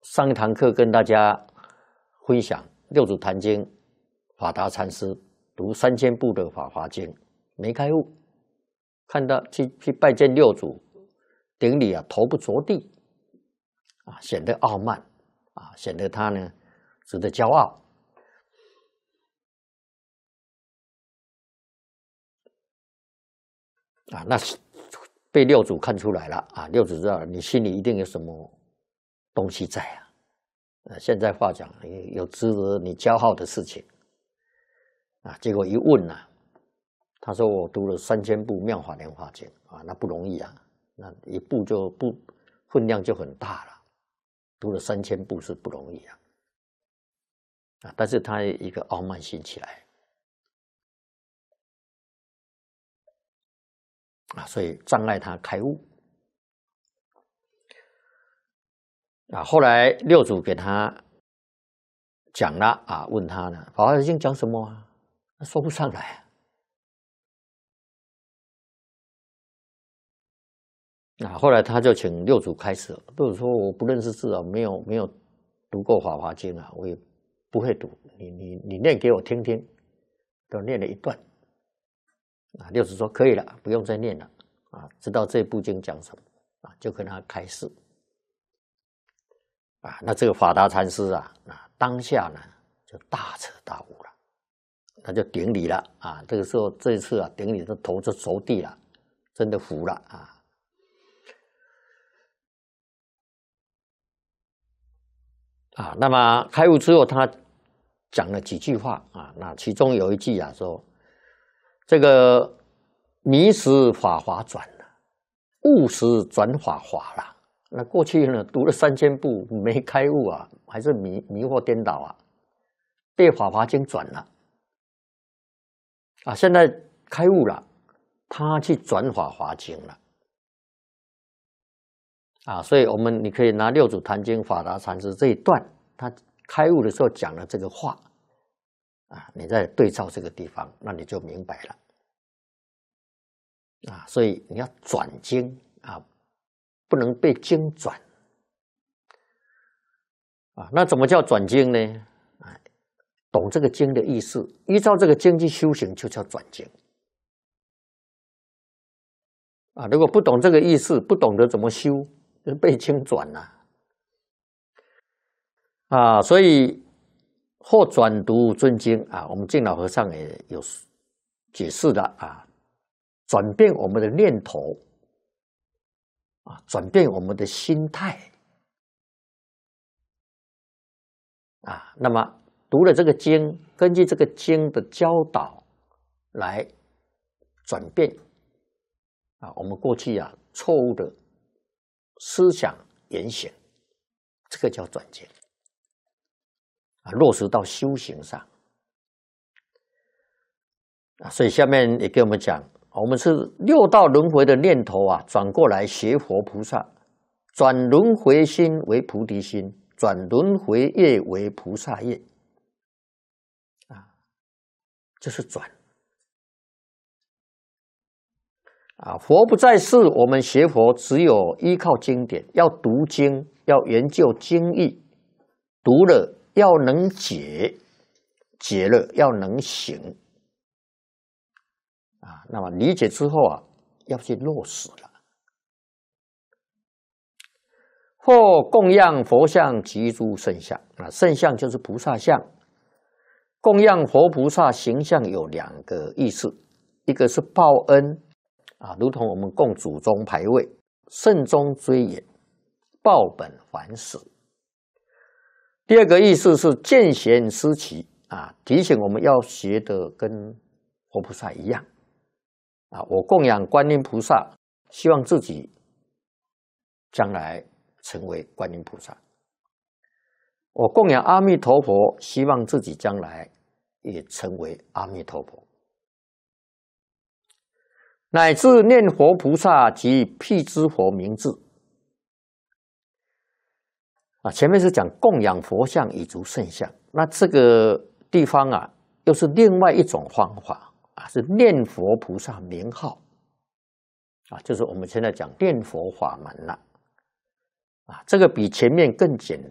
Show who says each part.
Speaker 1: 上一堂课跟大家分享六祖坛经，法达禅师读3000部的《法华经》，没开悟，看到去拜见六祖，顶礼啊，头不着地啊，显得傲慢啊，显得他呢值得骄傲啊，那被六祖看出来了啊，六祖知道你心里一定有什么东西在啊。现在话讲，有值得你骄傲的事情啊。结果一问啊，他说我读了3000部《妙法莲华经》啊，那不容易啊，那一部就分量就很大了，读了3000部是不容易啊。但是他一个傲慢心起来啊，所以障碍他开悟。后来六祖给他讲了啊，问他呢，《法华经》讲什么啊？他说不上来啊。后来他就请六祖开示，六祖说我不认识字啊，没有读过《法华经》啊，我也不会读，你念给我听听。都念了一段啊，六祖说可以了，不用再念了啊，知道这部经讲什么啊，就跟他开示。那这个法达禅师啊，当下呢就大彻大悟了，他就顶礼了啊。这个时候，这一次啊，顶礼的头就着地了，真的服了啊。那么开悟之后，他讲了几句话啊。那其中有一句啊，说这个迷时法华转了，悟时转法华了。那过去呢，读了3000部没开悟啊，还是迷惑颠倒啊，被《法华经》转了啊。现在开悟了，他去转《法华经》了啊。所以你可以拿六祖坛经法达禅师这一段，他开悟的时候讲了这个话啊，你再对照这个地方，那你就明白了啊。所以你要转经啊，不能被经转啊。那怎么叫转经呢？懂这个经的意思，依照这个经去修行，就叫转经啊。如果不懂这个意思，不懂得怎么修，就被经转了啊。所以或转读尊经啊，我们净老和尚也有解释的啊，转变我们的念头啊，转变我们的心态啊。那么读了这个经，根据这个经的教导来转变啊，我们过去啊错误的思想言行，这个叫转经啊，落实到修行上啊。所以下面也给我们讲，我们是6道轮回的念头啊，转过来学佛菩萨，转轮回心为菩提心，转轮回业为菩萨业啊，就是转啊。佛不在世，我们学佛只有依靠经典，要读经，要研究经义，读了要能解，解了要能行啊。那么理解之后啊，要去落实了。或供养佛像及诸圣像啊，圣像就是菩萨像。供养佛菩萨形象有2个意思，一个是报恩啊，如同我们供祖宗牌位，慎终追远，报本还始。第2个意思是见贤思齐啊，提醒我们要学得跟佛菩萨一样啊。我供养观音菩萨，希望自己将来成为观音菩萨；我供养阿弥陀佛，希望自己将来也成为阿弥陀佛，乃至念佛菩萨及辟支佛名字啊。前面是讲供养佛像以足圣像，那这个地方啊，又是另外一种方法啊，是念佛菩萨名号啊，就是我们现在讲念佛法门了啊。这个比前面更简